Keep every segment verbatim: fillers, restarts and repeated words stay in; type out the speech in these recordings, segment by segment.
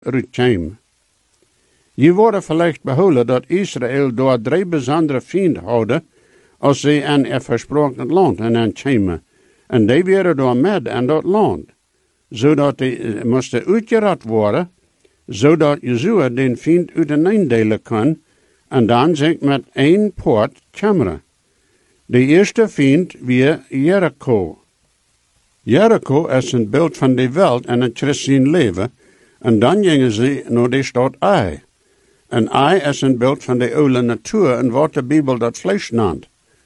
uitkwam. Je worden vielleicht behouden dat Israël door drie bijzondere vrienden houden, als ze in het versproken land en aan kwamen. En die werden door met in dat land, zodat die moesten uitgerat worden, zodat Jezua den vriend uiteenindelen kon, en dan zich met één poort kammeren. De eerste vriend weer Jericho. Jericho is een beeld van de wereld en het christelijk leven, en dan gingen ze naar de stad Ai. En Ai is een beeld van de oude natuur en wat de Bijbel dat vlees noemt.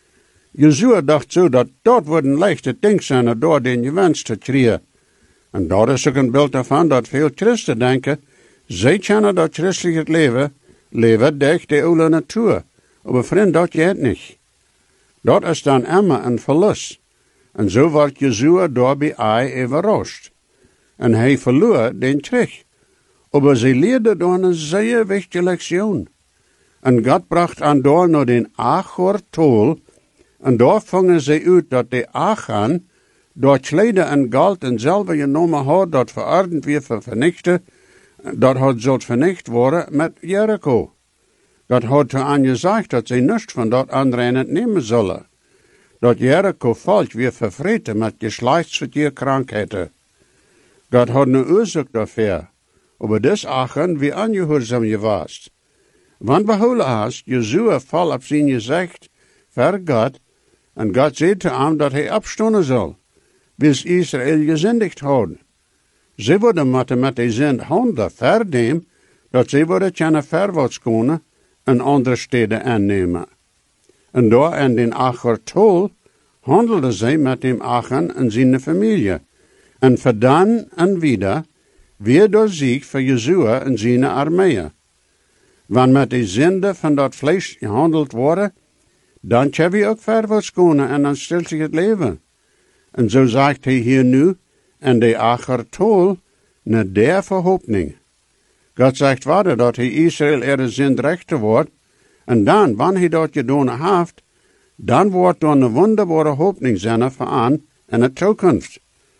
Jezua dacht zo dat dat wordt een leichte ding zijn door den gewens te krijgen. En dat is ook een beeld daarvan dat veel christen denken, zij kennen dat christelijk leven, leven durch de oude natuur. Maar vriend, dat gaat niet. Dat is dan immer een verlust. En zo wordt Jezua door bij Ai overrascht. En hij verloor den terug. Maar ze leerde door een zeer wichtige lektion. En God bracht aan door naar den Achor-tol, en daar vangen ze uit dat de Achan, door kleden en geld en zelf genomen had, dat verordend weer voor vernichten, dat had zult vernicht worden met Jericho. God had toen aan gezegd dat ze niets van dat andere het nemen zullen. Dat Jericho volk weer vervreten met geslachtsverkeerkrankheden. God had een oorzaak daarvoor. Maar des Achan wie ongehoorzaam geweest. Want behouden haast, Jezua val op zijn gezicht voor God, en God zei te hem dat hij opstonden zal, bis Israël gezindigd houden. Ze worden moeten met de zin handen vernemen, dat ze worden kunnen verwaarts kunnen en andere steden aannemen. En daar in den Achor-tol handelden zij met dem Achan en zijn familie. En verdan en wieder weer door zich voor Jezua en zijn armeeën. Wanneer met de zinde van dat vlees gehandeld worden, dan kan we ook verwaarts kunnen en dan stilt zich het leven. En zo zegt hij hier nu, en de Achor-tol, naar der verhoopning. God zegt verder dat hij Israël er zin rechter wordt, en dan, wanneer hij dat gedaan heeft, dan wordt er een wonderbare hoopning zijn voor aan en de toekomst.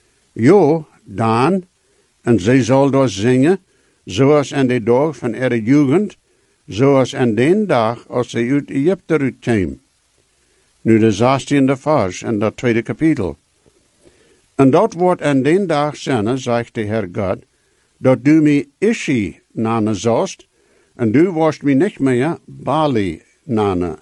Jo, dan, en zij zal door zingen, zoals in de dag van ihre jugend, zoals in den dag als zij uit Egypte uitkwam. Nu de zestiende vers in dat tweede kapitel. En dat wordt in den dag zijn, zegt de Heer God, dat du mij Ishi namen zalst, en du worst mij niet meer Bali namen.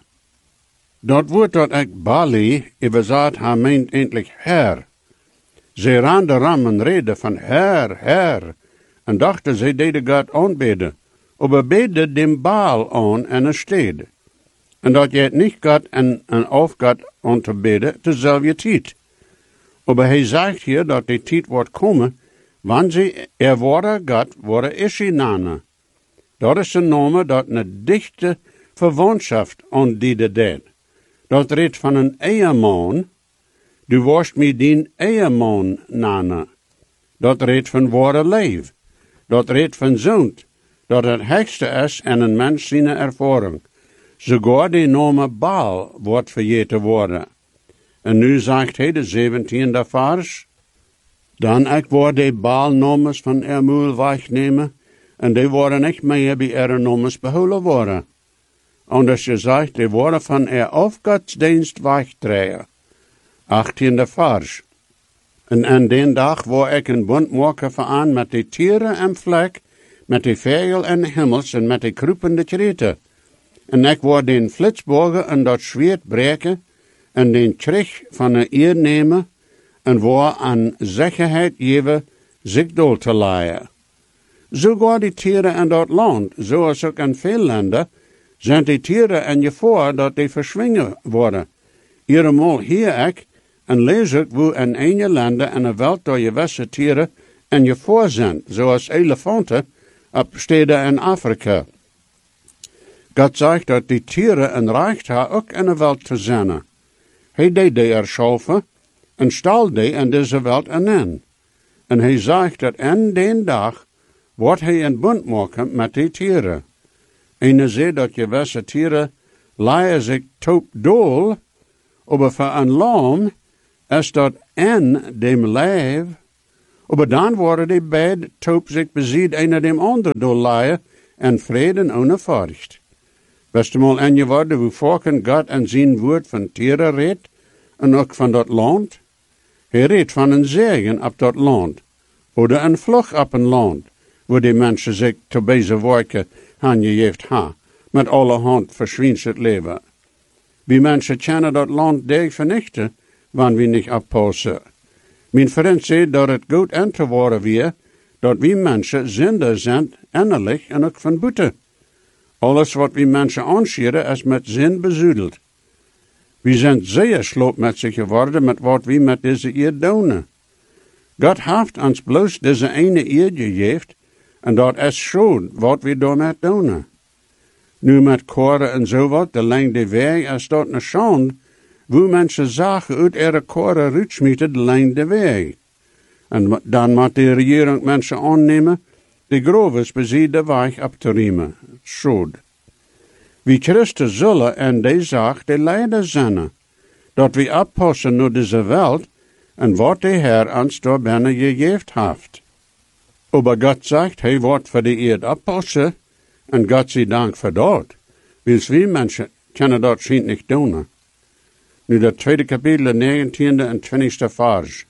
Dat woord dat ik Bali überzet, hij meint eindelijk Herr. Ze raanden ram en reden van Herr, Herr, en dachten ze deden God aanbidden, maar beden dem Baal aan en een stede. En dat je het niet God en een auf God aan te bidden, dezelfde tijd. Maar hij zegt hier dat die tijd wordt komen, wanneer ze er worden God worden Ishi-nana. Dat is een naam dat een dichte verwantschap aan die deed. Dat redt van een eheman, du worst mij dien eheman nana. Dat redt van ware leef. Dat redt van zoont, dat het hekste is en een mens zijn ervaring. Sogar die naam Baal wordt vergeten worden. En nu zegt hij de zeventiende vers, dan ik word de Baal-namens van er moel wegnemen, en die worden niet meer bij er namens behouden worden. Anders gezegd, die worden van er afgodsdienst wegdraaien. achttiende vers. En aan den dag waar ik een bond maken veraan met de tieren en vlek, met de vogel en de hemels en met de kruipende kreten. En ik word den flitsbogen en dat zwaard breken, en den terug van de eer nemen, en waar aan zekerheid geven zich dood te leiden. Zogar die tieren in dat land, zoals ook in veel landen, zijn die tieren in je voor dat die verschwingen worden. Eenmaal hier ik, en lees ik hoe in een landen en een welt door je wesse tieren in je voor zijn, zoals elefanten op steden in Afrika. God zegt dat die tieren een recht hebben ook in de welt te zijn. Hij deed die erschaffen en stal die in deze welt aan. En hij zegt dat in den dag wordt hij een bund maken met die tieren. En je ziet dat je wesse tieren leien zich top dool, maar voor een lam is dat in dem lijf, Aber dan worden die beid taub zich bezied einer dem anderen doorleien en vreden ohne Furcht. Best mal en je worden hoe volken God en zijn woord van tieren redt en ook van dat land? Hij redt van een zegen op dat land, oder een vlug op een land, waar die mensen zich te bezig werken han je heeft ha, met alle hand verschwindt het leven. Wie mensen kennen dat land deeg vernichten, wanneer we niet oppassen. Mijn vriend zei dat het goed aan te worden weer, dat we mensen zinder zijn, innerlijk en ook van buiten. Alles wat we mensen aanschieren is met zin bezoedeld. We zijn zeer sloopmetsig geworden met wat we met deze eer doen. God heeft ons bloos deze ene eer gegeven, en dat is schon wat we daarmee doen. Nu met koren en zo wat, de lengte weg is dat een schande, wo mensen zagen uit ihre koren ruitsmieten de lengte weg. En dan moet de regering mensen aannemen, de groves bezien de weg op te riemen. Schuld. Wie Christen zullen en die zaak de leider zijn, dat we oppassen naar deze wereld en wat de Heer ons door binnen gegeven heeft. Aber God zegt, hij wordt voor de eerd oppassen, en God zij dank voor dat. Wils wie mensen kunnen dat schijnt niet doen. Nu dat tweede kapitel, negentiende en twintigste vers.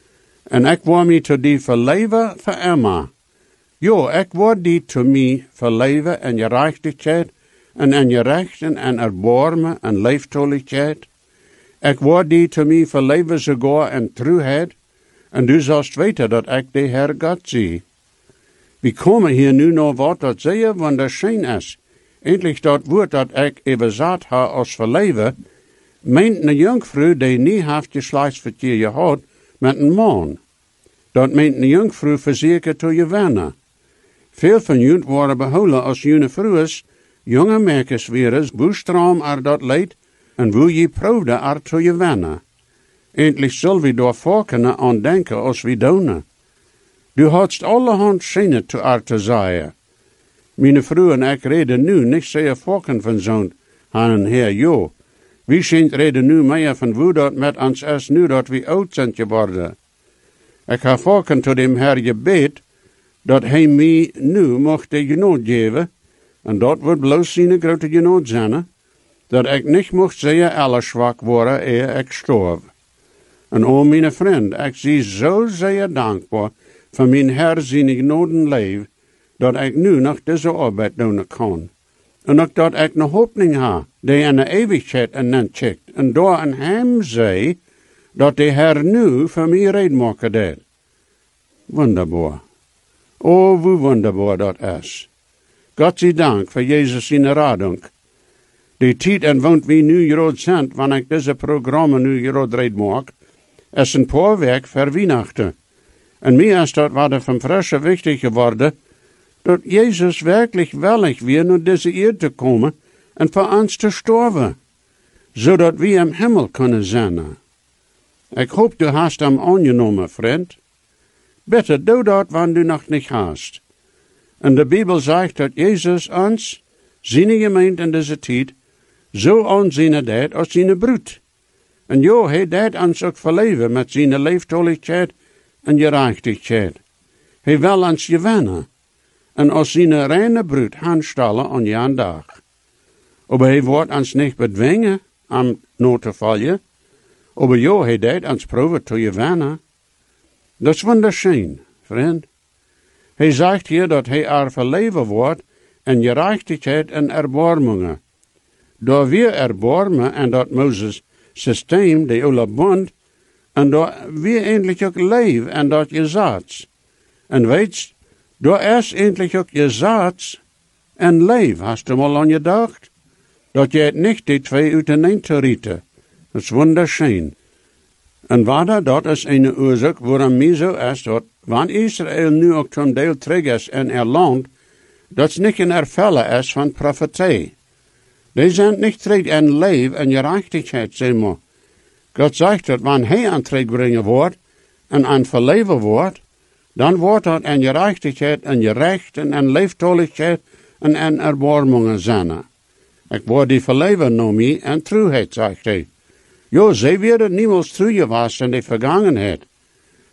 En ik word mij tot die verleven voor Emma. Jo, ik word die tot mij verleven en je rechtigheid, en en je rechten en erbarmen en leeftoligheid. Ik word die tot mij verleven sogar en truheid, en du zult weten dat ik de Heer God zie. We komen hier nu nog wat dat zeer wunderschön is. Endlich dat woord dat ik even zat ha als verleven, meint een jongvrouw die niet heeft geslachtsverkeer gehad met een man. Dat meint een jongvrouw verzekerd tot je wennen. Veel van jullie worden behouden als jullie vrouwen, jonge merkers weer boestraam er dat leid, en wil je proefde er tot je wennen. Endlich zullen we door volken aan denken als we doen. Du hadst allerhand zinnen te er te zeggen. Mijn vrouw en ik reden nu niet zeer volken van zo'n han en heer jo. Wie schijnt reden nu meer van hoe dat met ons is nu dat we oud zijn geworden. Ik heb volken tot dem Heer gebed, dat hij mij nu mocht de genoot geven, en dat wordt bloos zijn grote genoot zijn, dat ik niet mocht zeer alle zwak worden eer ik storf. En o mijn vriend, ik zie zo zeer dankbaar voor mijn Heer zijn genoten leven, dat ik nu nog deze arbeid doen kan. En ook dat ik een hoopning heb, die in de eeuwigheid en dan checkt, en door aan hem zei, dat de Heer nu voor mij reden maken deed. Wonderbaar. Oh, hoe wonderbaar dat is. God zij dank voor Jezus zijn radung. De tijd en woont wie nu groot zijn, wanneer ik deze programma nu groot red maak, is een paar weken voor Weihnachten. En mij is dat wat van frische wichtig geworden, dat Jezus werkelijk willig weer naar deze eeuw te komen en voor ons te sterven, zodat we im Himmel kunnen zijn. Ik hoop du hast hem aangenomen, vriend. Bitte doe dat, wanneer du nog niet hast. En de Bijbel zegt dat Jezus ons, zijn gemeente in deze tijd, zo aanzien deed als zijn broed. En jo, hij deed ons ook verleven met zijn leeftoligheid en gerechtigheid. Hij wil ons gewinnen en als zijn reine broed handstellen aan jan dag. Aber hij wordt ons niet bedwingen om nood te vallen, aber jo, hij deed ons proeven te gewinnen. Dat is wunderschön, vriend. Hij zegt hier dat hij er verleven wordt en gerechtigheid en erbarmingen. Door weer erbarmen en dat Moses systeem, de oude bond, en door weer eindelijk ook leven en dat je zaad. En weet, door is eindelijk ook je zaad en leven. Hast du mal aan je gedacht? Dat je het niet die twee uit de te rieten. Dat is wunderschön. En wat dat is een oorzaak waarom mij zo is, dat wanneer Israël nu ook zo'n deel terug is in er land, dat het niet een ervellen is van profetie. Die zijn niet terug in leven en gerechtigheid, zeg maar. God zegt dat wanneer hij aan terugbrengen wordt en aan verleven wordt, dan wordt dat in gerechtigheid en gerechten en leeftoligheid en in erbarmingen zijn. Ik word die verleven naar mij en truheid, zegt hij. Jo, zij werden niemals trouw geweest in de vergangenheid.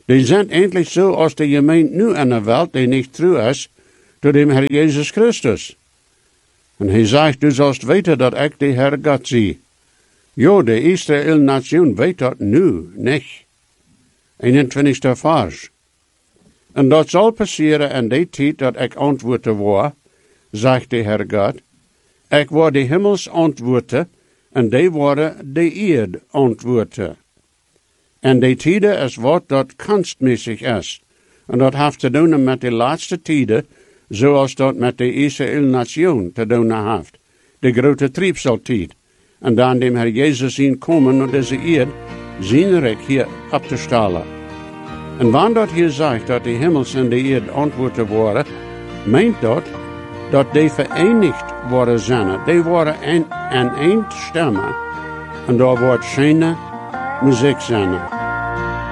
Die zijn endlich zo als de gemeente nu in de wereld, die niet trouw is, door dem Herr Jezus Christus. En hij zegt, du sollst weten dat ik de Herr God zie. Jo, de Israël-nation weet dat nu niet. eenentwintigste vers. En dat zal passeren in die tijd dat ik antwoorden word, zegt de Herr God. Ik word de hemels antwoorden, en die worden de eerd antwoorden. En die tijden is wat dat kunstmäßig is. En dat heeft te doen met de laatste tijden, zoals dat met de Israël-nation te doen heeft. De grote triebseltijd. En dan dem Herr Jezus in komen om deze eerd, zijn rijk hier op te stellen. En wanneer dat hier zegt dat de hemels en de eerd antwoorden worden, meint dat dat die verenigd worden zijn. Die worden een, een eind stemmen. En daar wordt geen muziek zijn.